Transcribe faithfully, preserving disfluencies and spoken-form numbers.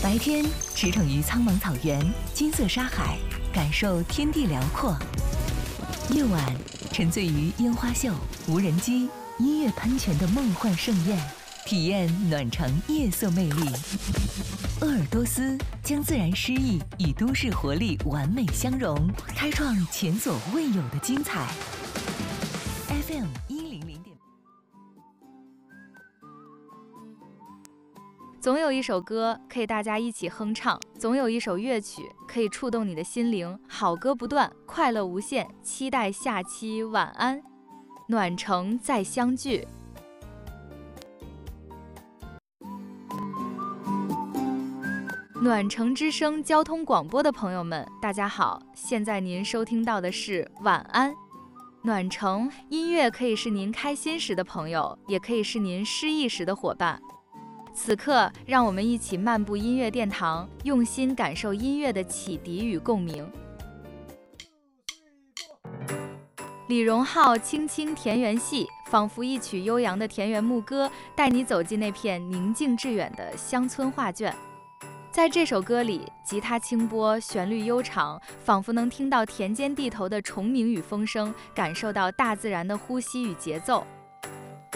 白天驰骋于苍茫草原、金色沙海，感受天地辽阔；夜晚沉醉于烟花秀、无人机、音乐喷泉的梦幻盛宴，体验暖城夜色魅力。鄂尔多斯将自然诗意与都市活力完美相融，开创前所未有的精彩。F M 一零零点。 总有一首歌可以大家一起哼唱，总有一首乐曲可以触动你的心灵。好歌不断，快乐无限，期待下期晚安，暖城再相聚。暖城之声交通广播的朋友们，大家好，现在您收听到的是晚安暖城。音乐可以是您开心时的朋友，也可以是您失意时的伙伴。此刻让我们一起漫步音乐殿堂，用心感受音乐的启迪与共鸣。李荣浩轻轻田园戏，仿佛一曲悠扬的田园牧歌，带你走进那片宁静致远的乡村画卷。在这首歌里，吉他轻拨，旋律悠长，仿佛能听到田间地头的虫鸣与风声，感受到大自然的呼吸与节奏。